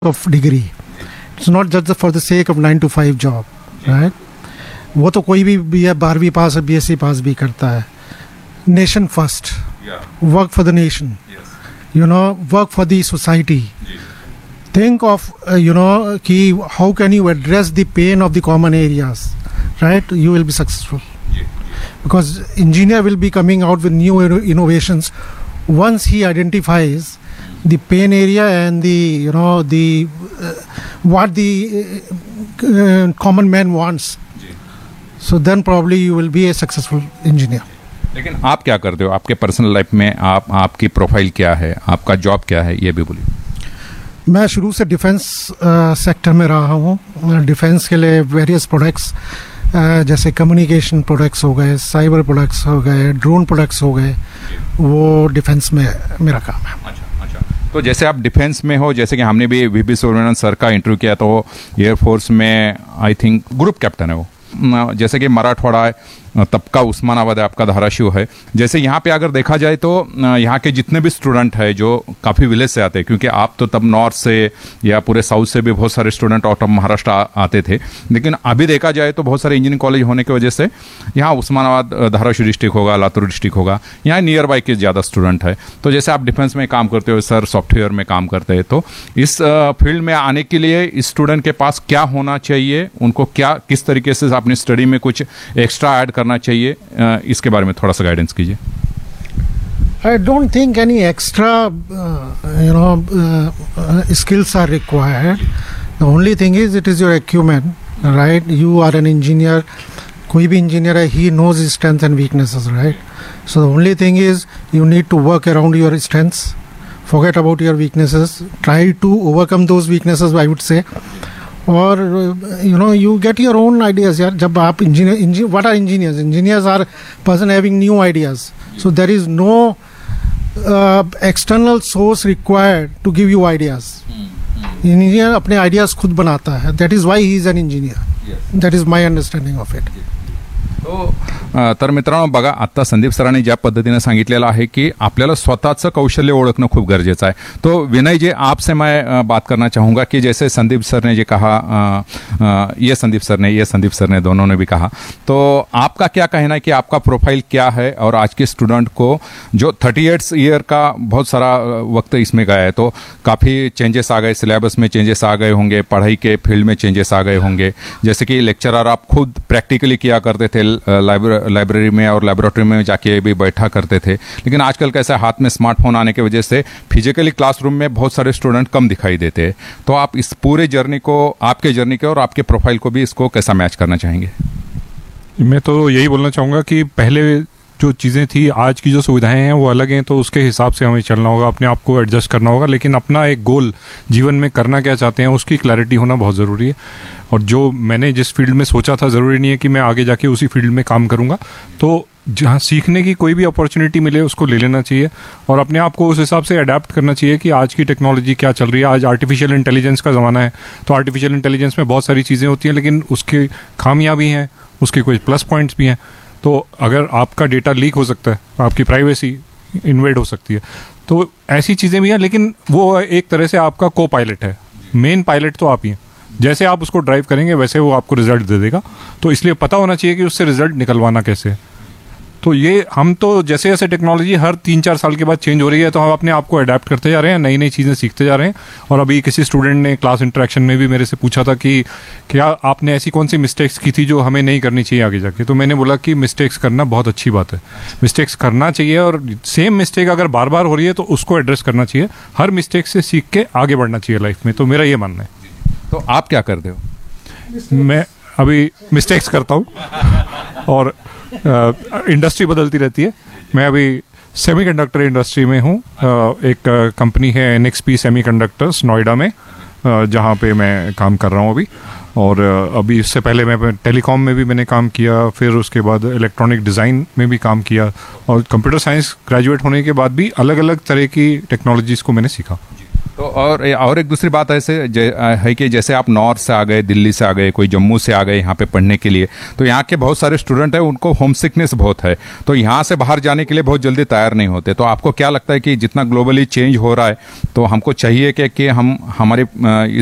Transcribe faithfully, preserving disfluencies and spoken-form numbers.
of degree. It's not just for the sake of nine to five job, right? वो तो कोई भी B बारहवीं पास बी एस सी पास भी करता है. Nation first, work for the nation, you know, work for the society. Think of you know कि how can you address the pain of the common areas, right? You will be successful because engineer will be coming out with new innovations once he identifies the pain area and the you know the uh, what the uh, common man wants. So then probably you will be a successful engineer. लेकिन आप क्या करते हो आपके personal life में? आप आपकी profile क्या है, आपका जॉब क्या है, ये भी बोलिए. मैं शुरू से डिफेंस सेक्टर में रहा हूँ. डिफेंस के लिए वेरियस प्रोडक्ट्स Uh, जैसे कम्युनिकेशन प्रोडक्ट्स हो गए, साइबर प्रोडक्ट्स हो गए, ड्रोन प्रोडक्ट्स हो गए, वो डिफेंस में मेरा काम है. अच्छा अच्छा. तो जैसे आप डिफेंस में हो, जैसे कि हमने भी वीपी सुब्रमण्यम सर का इंटरव्यू किया, तो एयरफोर्स में आई थिंक ग्रुप कैप्टन है वो. जैसे कि मराठवाड़ा तब का उस्मानाबाद है, आपका धाराशिव है. जैसे यहाँ पे अगर देखा जाए तो यहाँ के जितने भी स्टूडेंट हैं जो काफ़ी विलेज से आते हैं, क्योंकि आप तो तब नॉर्थ से या पूरे साउथ से भी बहुत सारे स्टूडेंट आउट ऑफ महाराष्ट्र आते थे, लेकिन अभी देखा जाए तो बहुत सारे इंजीनियरिंग कॉलेज होने की वजह से यहाँ उस्मानाबाद धाराशिव डिस्ट्रिक्ट होगा, लातूर डिस्ट्रिक्ट होगा, यहाँ नियर बाई के ज़्यादा स्टूडेंट है. तो जैसे आप डिफेंस में काम करते हो, सर सॉफ्टवेयर में काम करते हैं, तो इस फील्ड में आने के लिए इस स्टूडेंट के पास क्या होना चाहिए, उनको क्या किस तरीके से अपनी स्टडी में कुछ एक्स्ट्रा ऐड करना चाहिए, इसके बारे में थोड़ा सा गाइडेंस कीजिए. I don't think any extra uh, you know uh, skills are required. The only thing is it is your acumen, right? You are an engineer. कोई भी engineer है, he knows his strengths and weaknesses, right? So the only thing is you need to work around your strengths. Forget about your weaknesses. Try to overcome those weaknesses, I would say. और you know you get your own ideas यार. जब आप engineer, what are engineers? Engineers are person having new ideas. So there is no external source required to give you ideas. Engineer अपने ideas खुद बनाता है. That is why he is an engineer. That is my understanding of it. तो तर मित्रांनो, बघा, आत्ता संदीप सरांनी ज्या पद्धतीने सांगितलेलं आहे की आपल्याला स्वतःचं कौशल्य ओळखणं खूप गरजेचं आहे. तो विनय जी, आपसे मैं बात करना चाहूँगा कि जैसे संदीप सर ने जो कहा, ये संदीप सर ने ये संदीप सर ने दोनों ने भी कहा, तो आपका क्या कहना है कि आपका प्रोफाइल क्या है, और आज के स्टूडेंट को जो थर्टी एट्स ईयर का बहुत सारा वक्त इसमें गया है, तो काफ़ी चेंजेस आ गए, सिलेबस में चेंजेस आ गए होंगे, पढ़ाई के फील्ड में चेंजेस आ गए होंगे. जैसे कि लेक्चरर आप खुद प्रैक्टिकली किया करते थे, लाइब्रेरी में और लेबोरेटरी में जाके भी बैठा करते थे, लेकिन आजकल कैसा हाथ में स्मार्टफोन आने की वजह से फिजिकली क्लासरूम में बहुत सारे स्टूडेंट कम दिखाई देते हैं. तो आप इस पूरे जर्नी को, आपके जर्नी को और आपके प्रोफाइल को भी इसको कैसा मैच करना चाहेंगे? मैं तो यही बोलना चाहूँगा कि पहले जो चीज़ें थी, आज की जो सुविधाएं हैं वो अलग हैं, तो उसके हिसाब से हमें चलना होगा, अपने आप को एडजस्ट करना होगा. लेकिन अपना एक गोल, जीवन में करना क्या चाहते हैं, उसकी क्लैरिटी होना बहुत ज़रूरी है. और जो मैंने जिस फील्ड में सोचा था, ज़रूरी नहीं है कि मैं आगे जाके उसी फील्ड में काम करूँगा. तो जहाँ सीखने की कोई भी अपॉर्चुनिटी मिले उसको ले लेना चाहिए, और अपने आप को उस हिसाब से अडेप्ट करना चाहिए कि आज की टेक्नोलॉजी क्या चल रही है. आज आर्टिफिशियल इंटेलिजेंस का ज़माना है, तो आर्टिफिशियल इंटेलिजेंस में बहुत सारी चीज़ें होती हैं, लेकिन उसकी खामियाँ भी हैं, उसके कुछ प्लस पॉइंट्स भी हैं. तो अगर आपका डेटा लीक हो सकता है, आपकी प्राइवेसी इन्वेड हो सकती है, तो ऐसी चीज़ें भी हैं. लेकिन वो एक तरह से आपका को पायलट है, मेन पायलट तो आप ही हैं. जैसे आप उसको ड्राइव करेंगे वैसे वो आपको रिजल्ट दे देगा. तो इसलिए पता होना चाहिए कि उससे रिजल्ट निकलवाना कैसे है. तो ये हम तो जैसे जैसे टेक्नोलॉजी हर तीन चार साल के बाद चेंज हो रही है, तो हम अपने आप को अडेप्ट करते जा रहे हैं, नई नई चीज़ें सीखते जा रहे हैं. और अभी किसी स्टूडेंट ने क्लास इंटरेक्शन में भी मेरे से पूछा था कि क्या आपने ऐसी कौन सी मिस्टेक्स की थी जो हमें नहीं करनी चाहिए आगे जाके. तो मैंने बोला कि मिस्टेक्स करना बहुत अच्छी बात है, मिस्टेक्स करना चाहिए, और सेम मिस्टेक अगर बार बार हो रही है तो उसको एड्रेस करना चाहिए. हर मिस्टेक से सीख के आगे बढ़ना चाहिए लाइफ में. तो मेरा ये मानना है. तो आप क्या करते हो? मैं अभी मिस्टेक्स करता हूँ, और इंडस्ट्री बदलती रहती है. मैं अभी सेमीकंडक्टर इंडस्ट्री में हूँ. एक कंपनी है N x P semiconductors Noida में, जहाँ पे मैं काम कर रहा हूँ अभी. और अभी इससे पहले मैं टेलीकॉम में भी मैंने काम किया, फिर उसके बाद इलेक्ट्रॉनिक डिज़ाइन में भी काम किया, और कंप्यूटर साइंस ग्रेजुएट होने के बाद भी अलग अलग तरह की टेक्नोलॉजीज़ को मैंने सीखा. तो और और एक दूसरी बात ऐसे है कि जैसे आप नॉर्थ से आ गए, दिल्ली से आ गए, कोई जम्मू से आ गए यहाँ पे पढ़ने के लिए, तो यहाँ के बहुत सारे स्टूडेंट हैं, उनको होम सिकनेस बहुत है, तो यहाँ से बाहर जाने के लिए बहुत जल्दी तैयार नहीं होते। तो आपको क्या लगता है कि जितना ग्लोबली चेंज हो रहा है तो हमको चाहिए कि, कि हम हमारे